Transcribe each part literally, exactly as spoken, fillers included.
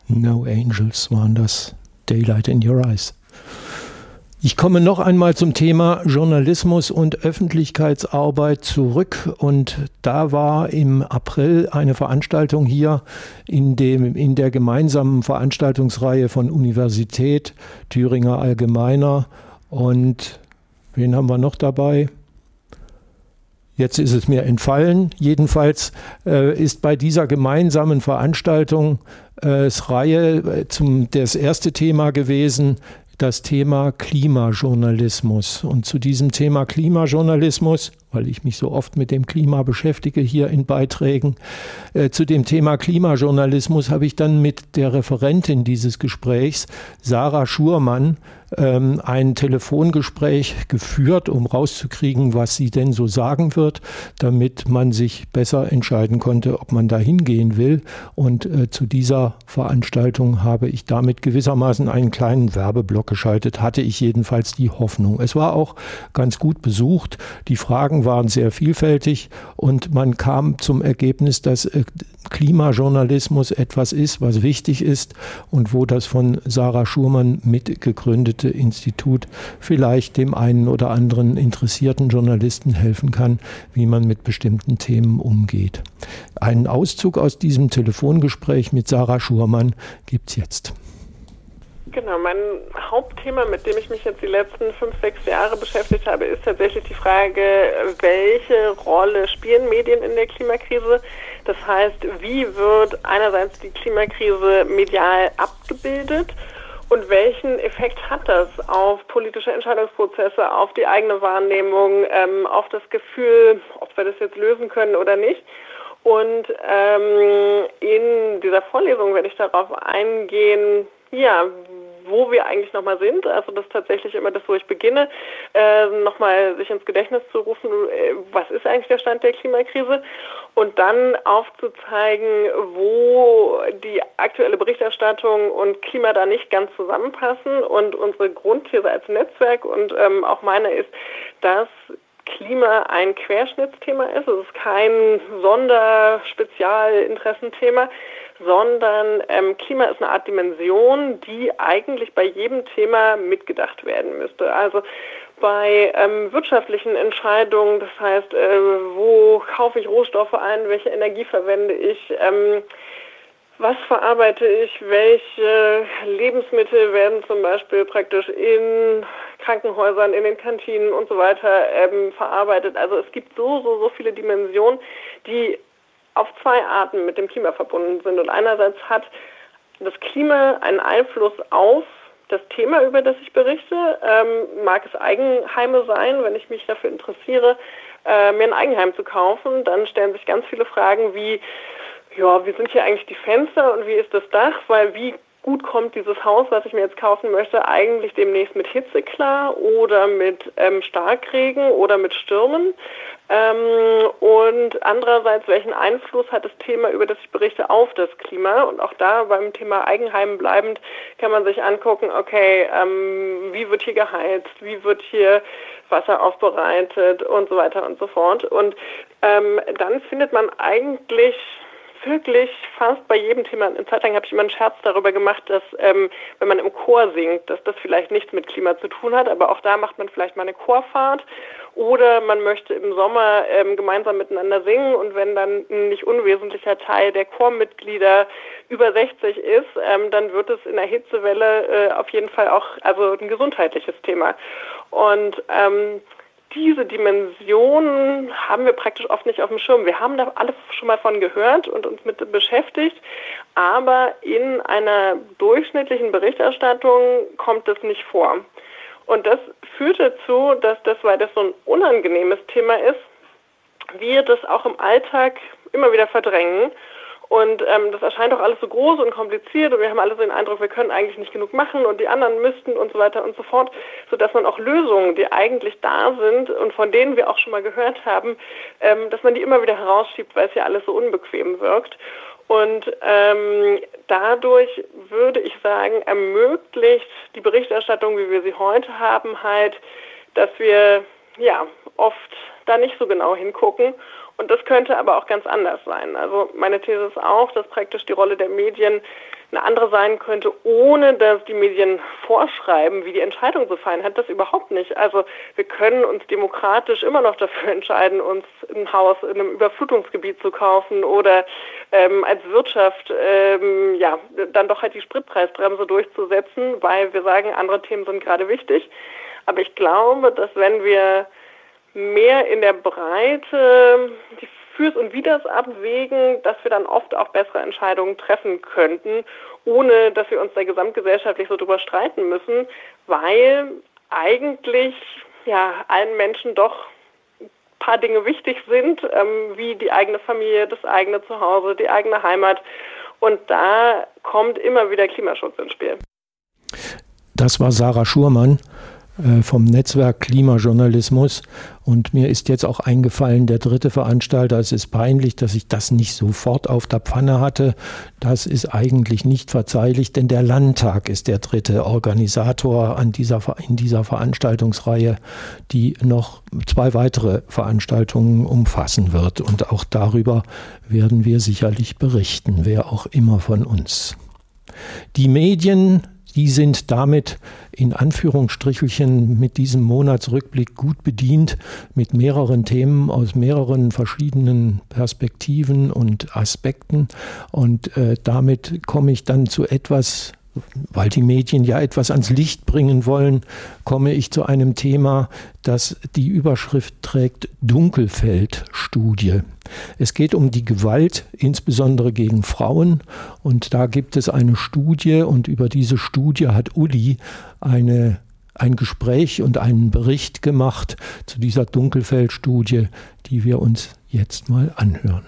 No Angels waren das. Daylight in Your Eyes. Ich komme noch einmal zum Thema Journalismus und Öffentlichkeitsarbeit zurück. Und da war im April eine Veranstaltung hier in, dem, in der gemeinsamen Veranstaltungsreihe von Universität, Thüringer Allgemeiner und wen haben wir noch dabei? Jetzt ist es mir entfallen. Jedenfalls äh, ist bei dieser gemeinsamen Veranstaltung äh, Reihe zum, das erste Thema gewesen, das Thema Klimajournalismus. Und zu diesem Thema Klimajournalismus, weil ich mich so oft mit dem Klima beschäftige hier in Beiträgen, äh, zu dem Thema Klimajournalismus habe ich dann mit der Referentin dieses Gesprächs, Sarah Schurmann, ähm, ein Telefongespräch geführt, um rauszukriegen, was sie denn so sagen wird, damit man sich besser entscheiden konnte, ob man da hingehen will. Und äh, zu dieser Veranstaltung habe ich damit gewissermaßen einen kleinen Werbeblock geschaltet, hatte ich jedenfalls die Hoffnung. Es war auch ganz gut besucht, die Fragen waren sehr vielfältig und man kam zum Ergebnis, dass äh, Klimajournalismus etwas ist, was wichtig ist und wo das von Sarah Schurmann mitgegründete Institut vielleicht dem einen oder anderen interessierten Journalisten helfen kann, wie man mit bestimmten Themen umgeht. Einen Auszug aus diesem Telefongespräch mit Sarah Schurmann gibt's jetzt. Genau, mein Hauptthema, mit dem ich mich jetzt die letzten fünf, sechs Jahre beschäftigt habe, ist tatsächlich die Frage, welche Rolle spielen Medien in der Klimakrise? Das heißt, wie wird einerseits die Klimakrise medial abgebildet und welchen Effekt hat das auf politische Entscheidungsprozesse, auf die eigene Wahrnehmung, ähm, auf das Gefühl, ob wir das jetzt lösen können oder nicht? Und ähm, in dieser Vorlesung werde ich darauf eingehen, ja, wo wir eigentlich nochmal sind, also das ist tatsächlich immer das, wo ich beginne, äh, nochmal sich ins Gedächtnis zu rufen, äh, was ist eigentlich der Stand der Klimakrise und dann aufzuzeigen, wo die aktuelle Berichterstattung und Klima da nicht ganz zusammenpassen und unsere Grundthese als Netzwerk und ähm, auch meine ist, dass Klima ein Querschnittsthema ist, es ist kein Sonderspezialinteressenthema, sondern ähm, Klima ist eine Art Dimension, die eigentlich bei jedem Thema mitgedacht werden müsste. Also bei ähm, wirtschaftlichen Entscheidungen, das heißt, äh, wo kaufe ich Rohstoffe ein, welche Energie verwende ich, ähm, was verarbeite ich, welche Lebensmittel werden zum Beispiel praktisch in Krankenhäusern, in den Kantinen und so weiter ähm, verarbeitet. Also es gibt so, so, so viele Dimensionen, die auf zwei Arten mit dem Klima verbunden sind. Und einerseits hat das Klima einen Einfluss auf das Thema, über das ich berichte. Ähm, mag es Eigenheime sein, wenn ich mich dafür interessiere, äh, mir ein Eigenheim zu kaufen, dann stellen sich ganz viele Fragen wie, ja, wie sind hier eigentlich die Fenster und wie ist das Dach, weil wie gut kommt dieses Haus, was ich mir jetzt kaufen möchte, eigentlich demnächst mit Hitze klar oder mit ähm, Starkregen oder mit Stürmen? Ähm, und andererseits, welchen Einfluss hat das Thema, über das ich berichte, auf das Klima? Und auch da beim Thema Eigenheim bleibend kann man sich angucken, okay, ähm, wie wird hier geheizt, wie wird hier Wasser aufbereitet und so weiter und so fort. Und ähm, dann findet man eigentlich wirklich fast bei jedem Thema, eine Zeit lang habe ich immer einen Scherz darüber gemacht, dass ähm, wenn man im Chor singt, dass das vielleicht nichts mit Klima zu tun hat, aber auch da macht man vielleicht mal eine Chorfahrt oder man möchte im Sommer ähm, gemeinsam miteinander singen und wenn dann ein nicht unwesentlicher Teil der Chormitglieder über sechzig ist, ähm, dann wird es in der Hitzewelle äh, auf jeden Fall auch also ein gesundheitliches Thema. Und ähm, diese Dimensionen haben wir praktisch oft nicht auf dem Schirm. Wir haben da alle schon mal von gehört und uns mit beschäftigt, aber in einer durchschnittlichen Berichterstattung kommt das nicht vor. Und das führt dazu, dass das, weil das so ein unangenehmes Thema ist, wir das auch im Alltag immer wieder verdrängen. Und ähm, das erscheint auch alles so groß und kompliziert und wir haben alle so den Eindruck, wir können eigentlich nicht genug machen und die anderen müssten und so weiter und so fort, sodass man auch Lösungen, die eigentlich da sind und von denen wir auch schon mal gehört haben, ähm, dass man die immer wieder herausschiebt, weil es ja alles so unbequem wirkt. Und ähm, dadurch würde ich sagen, ermöglicht die Berichterstattung, wie wir sie heute haben, halt, dass wir ja oft da nicht so genau hingucken Und das könnte aber auch ganz anders sein. Also meine These ist auch, dass praktisch die Rolle der Medien eine andere sein könnte, ohne dass die Medien vorschreiben, wie die Entscheidung zu fallen hat. Das überhaupt nicht. Also wir können uns demokratisch immer noch dafür entscheiden, uns ein Haus in einem Überflutungsgebiet zu kaufen oder ähm, als Wirtschaft ähm, ja dann doch halt die Spritpreisbremse durchzusetzen, weil wir sagen, andere Themen sind gerade wichtig. Aber ich glaube, dass wenn wir mehr in der Breite die Fürs und Widers abwägen, dass wir dann oft auch bessere Entscheidungen treffen könnten, ohne dass wir uns da gesamtgesellschaftlich so drüber streiten müssen, weil eigentlich ja allen Menschen doch ein paar Dinge wichtig sind, ähm, wie die eigene Familie, das eigene Zuhause, die eigene Heimat. Und da kommt immer wieder Klimaschutz ins Spiel. Das war Sarah Schurmann vom Netzwerk Klimajournalismus, und mir ist jetzt auch eingefallen, der dritte Veranstalter, es ist peinlich, dass ich das nicht sofort auf der Pfanne hatte. Das ist eigentlich nicht verzeihlich, denn der Landtag ist der dritte Organisator an dieser, in dieser Veranstaltungsreihe, die noch zwei weitere Veranstaltungen umfassen wird, und auch darüber werden wir sicherlich berichten, wer auch immer von uns. Die Medien, die sind damit in Anführungsstrichelchen mit diesem Monatsrückblick gut bedient, mit mehreren Themen aus mehreren verschiedenen Perspektiven und Aspekten. Und äh, damit komme ich dann zu etwas, weil die Medien ja etwas ans Licht bringen wollen, komme ich zu einem Thema, das die Überschrift trägt: Dunkelfeld-Studie. Es geht um die Gewalt, insbesondere gegen Frauen. Und da gibt es eine Studie, und über diese Studie hat Uli eine, ein Gespräch und einen Bericht gemacht zu dieser Dunkelfeld-Studie, die wir uns jetzt mal anhören.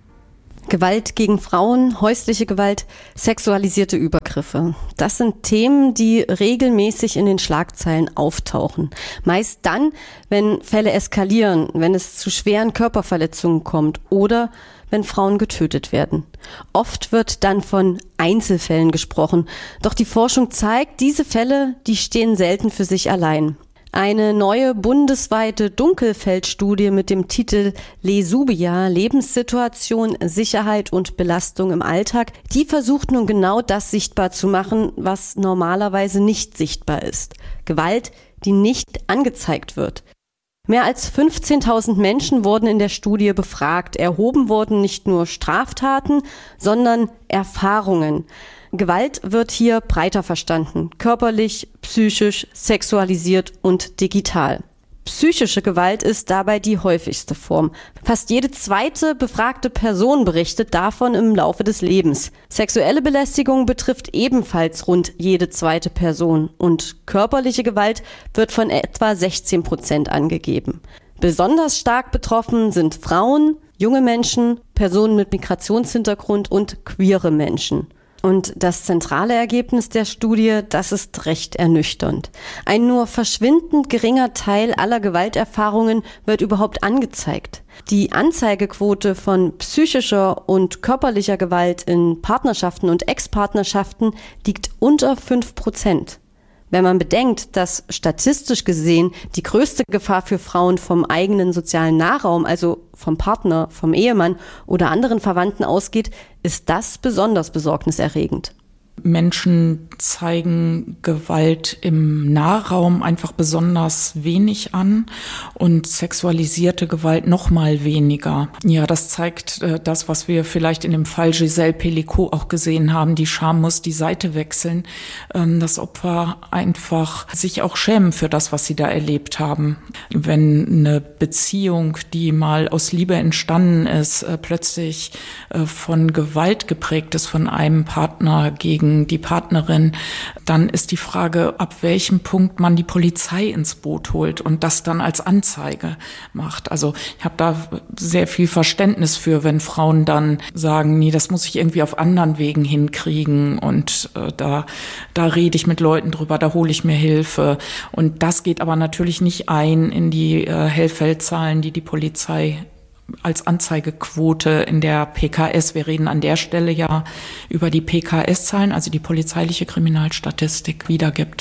Gewalt gegen Frauen, häusliche Gewalt, sexualisierte Übergriffe. Das sind Themen, die regelmäßig in den Schlagzeilen auftauchen. Meist dann, wenn Fälle eskalieren, wenn es zu schweren Körperverletzungen kommt oder wenn Frauen getötet werden. Oft wird dann von Einzelfällen gesprochen. Doch die Forschung zeigt, diese Fälle, die stehen selten für sich allein. Eine neue bundesweite Dunkelfeld-Studie mit dem Titel Lesubia, Lebenssituation, Sicherheit und Belastung im Alltag, die versucht nun genau das sichtbar zu machen, was normalerweise nicht sichtbar ist. Gewalt, die nicht angezeigt wird. Mehr als fünfzehntausend Menschen wurden in der Studie befragt. Erhoben wurden nicht nur Straftaten, sondern Erfahrungen. Gewalt wird hier breiter verstanden. Körperlich, psychisch, sexualisiert und digital. Psychische Gewalt ist dabei die häufigste Form. Fast jede zweite befragte Person berichtet davon im Laufe des Lebens. Sexuelle Belästigung betrifft ebenfalls rund jede zweite Person. Und körperliche Gewalt wird von etwa sechzehn Prozent angegeben. Besonders stark betroffen sind Frauen, junge Menschen, Personen mit Migrationshintergrund und queere Menschen. Und das zentrale Ergebnis der Studie, das ist recht ernüchternd. Ein nur verschwindend geringer Teil aller Gewalterfahrungen wird überhaupt angezeigt. Die Anzeigequote von psychischer und körperlicher Gewalt in Partnerschaften und Ex-Partnerschaften liegt unter fünf Prozent. Wenn man bedenkt, dass statistisch gesehen die größte Gefahr für Frauen vom eigenen sozialen Nahraum, also vom Partner, vom Ehemann oder anderen Verwandten ausgeht, ist das besonders besorgniserregend. Menschen zeigen Gewalt im Nahraum einfach besonders wenig an und sexualisierte Gewalt noch mal weniger. Ja, das zeigt äh, das, was wir vielleicht in dem Fall Giselle Pelicot auch gesehen haben. Die Scham muss die Seite wechseln. Ähm, das Opfer einfach sich auch schämen für das, was sie da erlebt haben. Wenn eine Beziehung, die mal aus Liebe entstanden ist, äh, plötzlich äh, von Gewalt geprägt ist, von einem Partner gegen die Partnerin, dann ist die Frage, ab welchem Punkt man die Polizei ins Boot holt und das dann als Anzeige macht. Also ich habe da sehr viel Verständnis für, wenn Frauen dann sagen, nee, das muss ich irgendwie auf anderen Wegen hinkriegen und äh, da, da rede ich mit Leuten drüber, da hole ich mir Hilfe. Und das geht aber natürlich nicht ein in die äh, Hellfeldzahlen, die die Polizei als Anzeigequote in der P K S. Wir reden an der Stelle ja über die P K S-Zahlen, also die polizeiliche Kriminalstatistik, wiedergibt.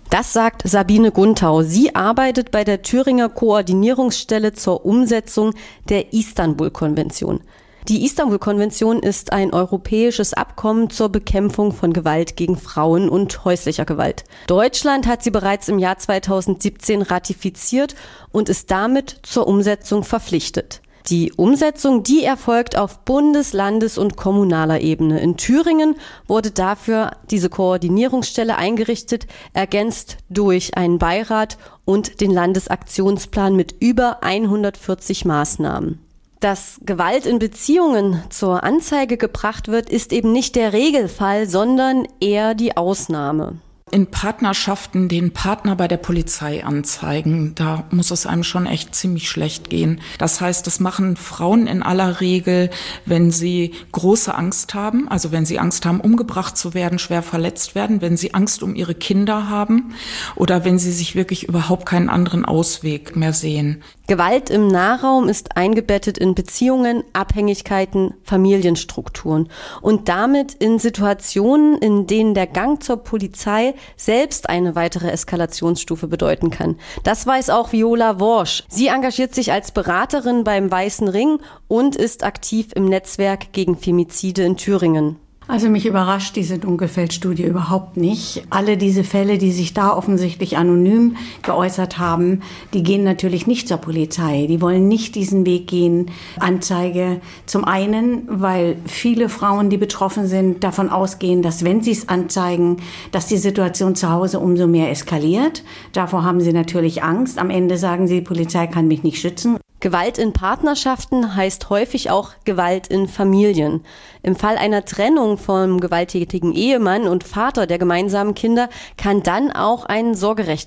Das sagt Sabine Guntau. Sie arbeitet bei der Thüringer Koordinierungsstelle zur Umsetzung der Istanbul-Konvention. Die Istanbul-Konvention ist ein europäisches Abkommen zur Bekämpfung von Gewalt gegen Frauen und häuslicher Gewalt. Deutschland hat sie bereits im Jahr zweitausendsiebzehn ratifiziert und ist damit zur Umsetzung verpflichtet. Die Umsetzung, die erfolgt auf Bundes-, Landes- und kommunaler Ebene. In Thüringen wurde dafür diese Koordinierungsstelle eingerichtet, ergänzt durch einen Beirat und den Landesaktionsplan mit über hundertvierzig Maßnahmen. Dass Gewalt in Beziehungen zur Anzeige gebracht wird, ist eben nicht der Regelfall, sondern eher die Ausnahme. In Partnerschaften den Partner bei der Polizei anzeigen, da muss es einem schon echt ziemlich schlecht gehen. Das heißt, das machen Frauen in aller Regel, wenn sie große Angst haben, also wenn sie Angst haben, umgebracht zu werden, schwer verletzt werden, wenn sie Angst um ihre Kinder haben oder wenn sie sich wirklich überhaupt keinen anderen Ausweg mehr sehen. Gewalt im Nahraum ist eingebettet in Beziehungen, Abhängigkeiten, Familienstrukturen und damit in Situationen, in denen der Gang zur Polizei selbst eine weitere Eskalationsstufe bedeuten kann. Das weiß auch Viola Worsch. Sie engagiert sich als Beraterin beim Weißen Ring und ist aktiv im Netzwerk gegen Femizide in Thüringen. Also mich überrascht diese Dunkelfeld-Studie überhaupt nicht. Alle diese Fälle, die sich da offensichtlich anonym geäußert haben, die gehen natürlich nicht zur Polizei. Die wollen nicht diesen Weg gehen, Anzeige. Zum einen, weil viele Frauen, die betroffen sind, davon ausgehen, dass wenn sie es anzeigen, dass die Situation zu Hause umso mehr eskaliert. Davor haben sie natürlich Angst. Am Ende sagen sie, die Polizei kann mich nicht schützen. Gewalt in Partnerschaften heißt häufig auch Gewalt in Familien. Im Fall einer Trennung vom gewalttätigen Ehemann und Vater der gemeinsamen Kinder kann dann auch ein Sorgerecht